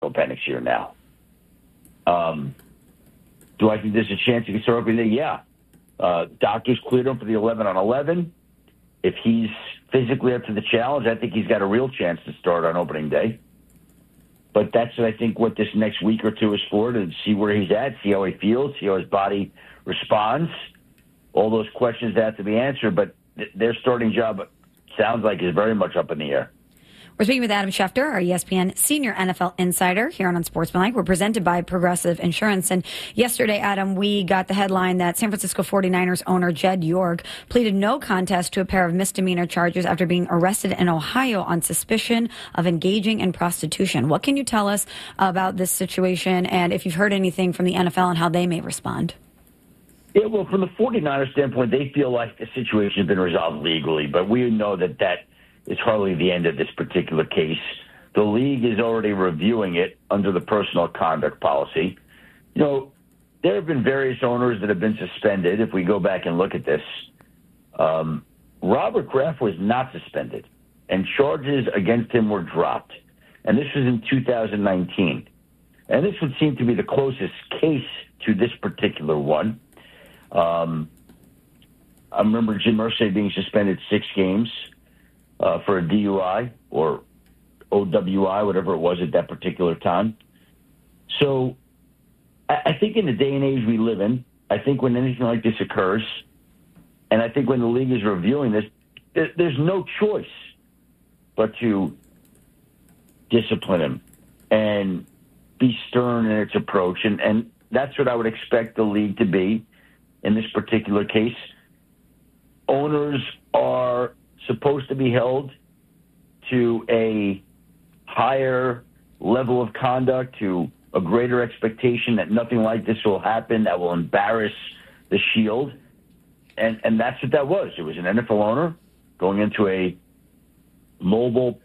Penix year now. Do I think there's a chance he can start opening day? Yeah. Doctors cleared him for the 11 on 11. If he's physically up to the challenge, I think he's got a real chance to start on opening day. But that's, I think, what this next week or two is for, to see where he's at, see how he feels, see how his body responds. All those questions have to be answered, but their starting job sounds like is very much up in the air. We're speaking with Adam Schefter, our ESPN senior NFL insider here on Unsportsmanlike. We're presented by Progressive Insurance. And yesterday, Adam, we got the headline that San Francisco 49ers owner Jed York pleaded no contest to a pair of misdemeanor charges after being arrested in Ohio on suspicion of engaging in prostitution. What can you tell us about this situation, and if you've heard anything from the NFL and how they may respond? Yeah, well, from the 49ers standpoint, they feel like the situation has been resolved legally, but we know that is hardly the end of this particular case. The league is already reviewing it under the personal conduct policy. You know, there have been various owners that have been suspended. If we go back and look at this, Robert Kraft was not suspended, and charges against him were dropped. And this was in 2019. And this would seem to be the closest case to this particular one. I remember Jim Irsay being suspended 6 games. For a DUI or OWI, whatever it was at that particular time. So I think in the day and age we live in, I think when anything like this occurs, and I think when the league is reviewing this, there's no choice but to discipline him and be stern in its approach. And that's what I would expect the league to be in this particular case. Owners are supposed to be held to a higher level of conduct, to a greater expectation that nothing like this will happen, that will embarrass the Shield. And that's what that was. It was an NFL owner going into a mobile,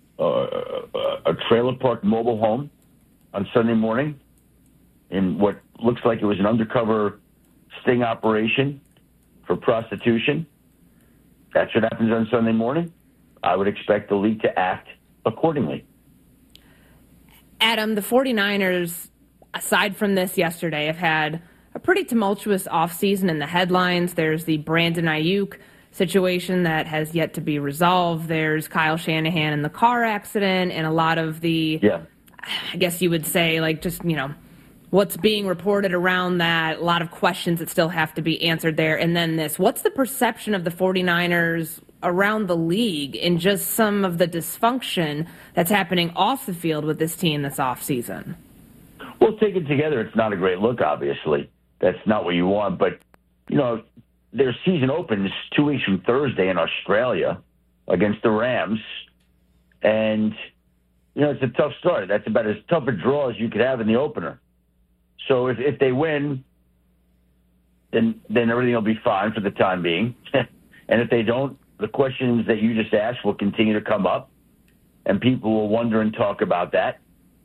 a trailer park mobile home on Sunday morning in what looks like it was an undercover sting operation for prostitution. That's what happens on Sunday morning. I would expect the league to act accordingly. Adam, the 49ers, aside from this yesterday, have had a pretty tumultuous offseason in the headlines. There's the Brandon Ayuk situation that has yet to be resolved. There's Kyle Shanahan in the car accident, and a lot of the, I guess you would say, like, just, you know, what's being reported around that, a lot of questions that still have to be answered there. And then this, what's the perception of the 49ers around the league and just some of the dysfunction that's happening off the field with this team this offseason? Well, taken together, it's not a great look, obviously. That's not what you want. But, you know, their season opens 2 weeks from Thursday in Australia against the Rams. And, you know, it's a tough start. That's about as tough a draw as you could have in the opener. So if they win, then everything will be fine for the time being. And if they don't, the questions that you just asked will continue to come up, and people will wonder and talk about that.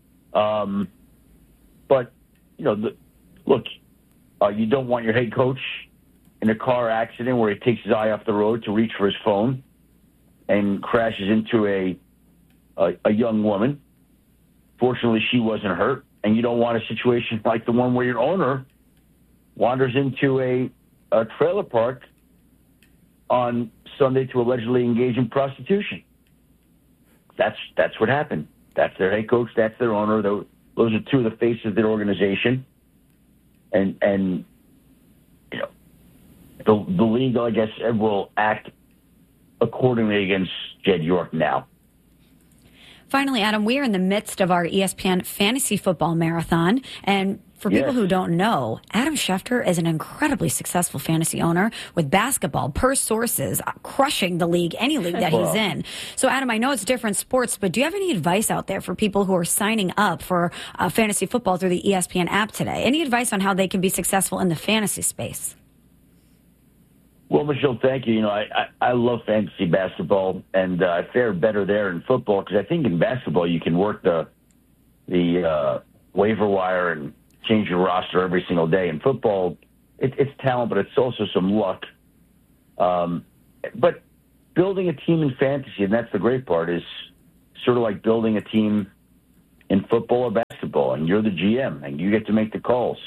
But, you know, look, you don't want your head coach in a car accident where he takes his eye off the road to reach for his phone and crashes into a young woman. Fortunately, she wasn't hurt. And you don't want a situation like the one where your owner wanders into a trailer park on Sunday to allegedly engage in prostitution. That's what happened. That's their head coach. That's their owner. Those are two of the faces of their organization. And you know, the league, I guess, will act accordingly against Jed York now. Finally, Adam, we are in the midst of our ESPN Fantasy Football Marathon, and for people who don't know, Adam Schefter is an incredibly successful fantasy owner with basketball, per sources, crushing the league, any league that he's in. So, Adam, I know it's different sports, but do you have any advice out there for people who are signing up for fantasy football through the ESPN app today? Any advice on how they can be successful in the fantasy space? Well, Michelle, thank you. You know, I love fantasy basketball, and I fare better there in football because I think in basketball you can work the waiver wire and change your roster every single day. In football, it's talent, but it's also some luck. But building a team in fantasy, and that's the great part, is sort of like building a team in football or basketball, and you're the GM, and you get to make the calls.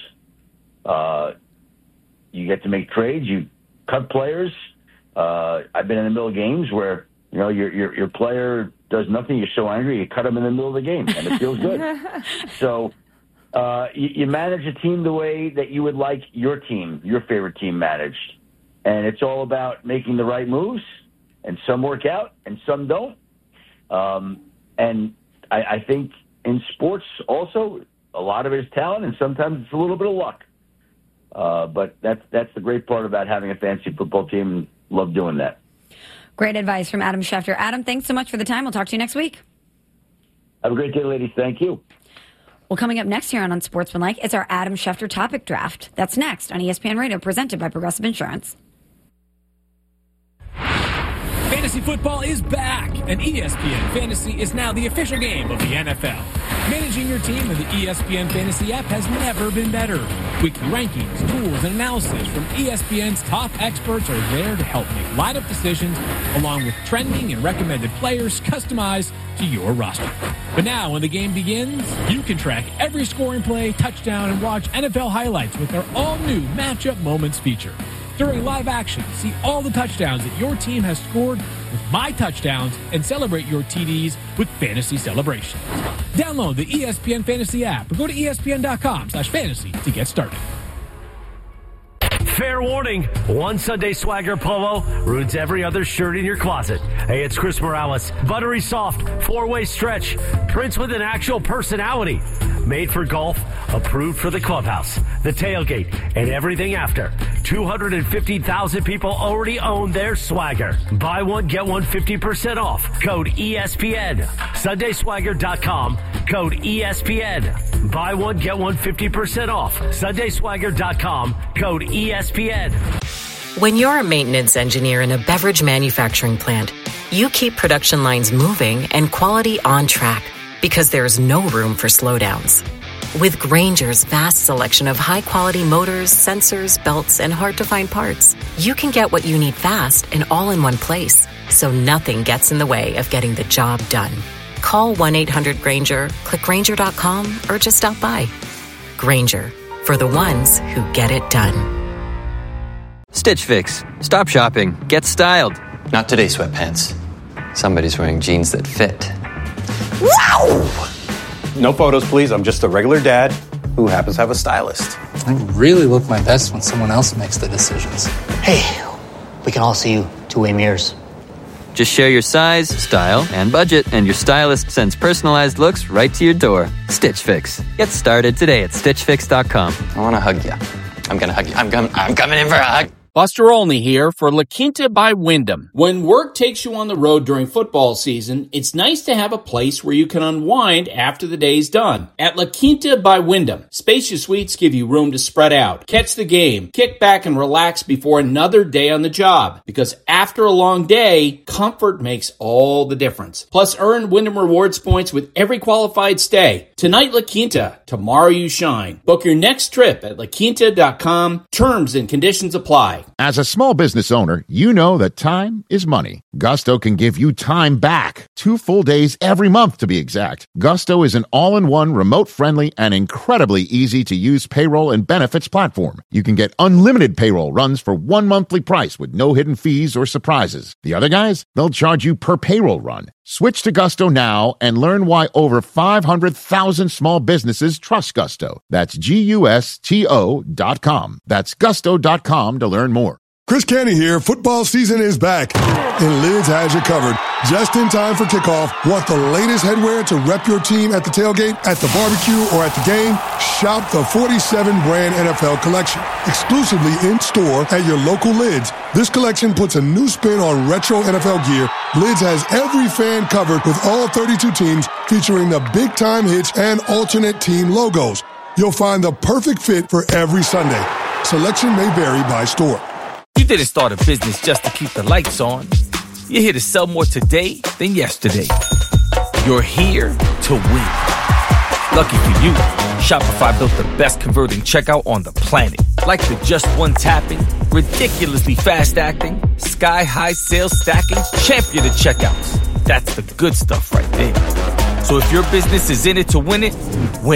You get to make trades. You cut players. I've been in the middle of games where your player does nothing. You're so angry, you cut him in the middle of the game, and it feels good. So you manage a team the way that you would like your favorite team managed, and it's all about making the right moves. And some work out, and some don't. And I think in sports also, a lot of it is talent, and sometimes it's a little bit of luck. But that's the great part about having a fantasy football team. Love doing that. Great advice from Adam Schefter. Adam, thanks so much for the time. We'll talk to you next week. Have a great day, ladies. Thank you. Well, coming up next here on Unsportsmanlike, it's our Adam Schefter topic draft. That's next on ESPN Radio, presented by Progressive Insurance. Fantasy football is back, and ESPN Fantasy is now the official game of the NFL. Managing your team with the ESPN Fantasy app has never been better. Weekly rankings, tools, and analysis from ESPN's top experts are there to help make lineup decisions, along with trending and recommended players customized to your roster. But now, when the game begins, you can track every scoring play, touchdown, and watch NFL highlights with our all-new Matchup Moments feature. During live action, see all the touchdowns that your team has scored with My Touchdowns and celebrate your TDs with Fantasy Celebrations. Download the ESPN Fantasy app or go to ESPN.com/fantasy to get started. Fair warning, one Sunday Swagger polo ruins every other shirt in your closet. Hey, it's Chris Morales. Buttery soft, 4-way stretch, prints with an actual personality. Made for golf, approved for the clubhouse, the tailgate, and everything after. 250,000 people already own their Swagger. Buy one, get one 50% off. Code ESPN. SundaySwagger.com. Code ESPN. Buy one, get one 50% off. SundaySwagger.com. Code ESPN. When you're a maintenance engineer in a beverage manufacturing plant, you keep production lines moving and quality on track because there's no room for slowdowns. With Grainger's vast selection of high-quality motors, sensors, belts, and hard-to-find parts, you can get what you need fast and all in one place, so nothing gets in the way of getting the job done. Call 1-800-GRAINGER, click Grainger.com, or just stop by. Grainger, for the ones who get it done. Stitch Fix. Stop shopping. Get styled. Not today, sweatpants. Somebody's wearing jeans that fit. Wow! No photos, please. I'm just a regular dad who happens to have a stylist. I really look my best when someone else makes the decisions. Hey, we can all see you two-way mirrors. Just share your size, style, and budget, and your stylist sends personalized looks right to your door. Stitch Fix. Get started today at StitchFix.com. I want to hug you. I'm going to hug you. I'm coming in for a hug. Buster Olney here for La Quinta by Wyndham. When work takes you on the road during football season, it's nice to have a place where you can unwind after the day's done. At La Quinta by Wyndham, spacious suites give you room to spread out, catch the game, kick back and relax before another day on the job. Because after a long day, comfort makes all the difference. Plus, earn Wyndham Rewards points with every qualified stay. Tonight, La Quinta. Tomorrow, you shine. Book your next trip at LaQuinta.com. Terms and conditions apply. As a small business owner, you know that time is money. Gusto can give you time back. 2 full days every month, to be exact. Gusto is an all-in-one, remote-friendly, and incredibly easy-to-use payroll and benefits platform. You can get unlimited payroll runs for one monthly price with no hidden fees or surprises. The other guys, they'll charge you per payroll run. Switch to Gusto now and learn why over 500,000 small businesses trust Gusto. That's GUSTO.com. That's Gusto.com to learn more. Chris Canty here. Football season is back, and Lids has you covered. Just in time for kickoff. Want the latest headwear to rep your team at the tailgate, at the barbecue, or at the game? Shop the 47-brand NFL collection, exclusively in-store at your local Lids. This collection puts a new spin on retro NFL gear. Lids has every fan covered with all 32 teams, featuring the big-time hits and alternate team logos. You'll find the perfect fit for every Sunday. Selection may vary by store. You didn't start a business just to keep the lights on. You're here to sell more today than yesterday. You're here to win. Lucky for you, Shopify built the best converting checkout on the planet. Like the just one tapping, ridiculously fast acting, sky high sales stacking, champion of checkouts. That's the good stuff right there. So if your business is in it to win it,